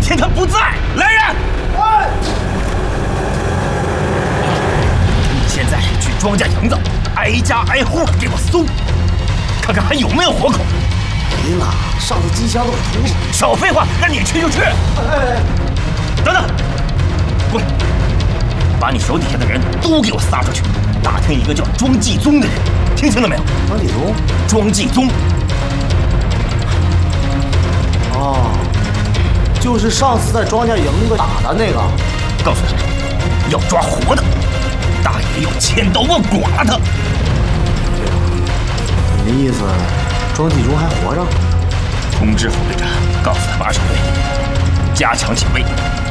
天他不在。来人！ 哎！ 你现在去庄稼营子，挨家挨户给我搜，看看还有没有活口。 没了，上次机枪都给偷了。 少废话，让你去就去。 哎， 等等，过来，把你手底下的人都给我撒出去，打听一个叫庄继宗的人，听清了没有？ 庄继宗？ 庄继宗。 哦，就是上次在庄稼营子打的那个。 告诉他，要抓活的，大爷要千刀万剐他。 你的意思，庄继宗还活着？ 通知守备长，告诉他把守卫，加强警卫，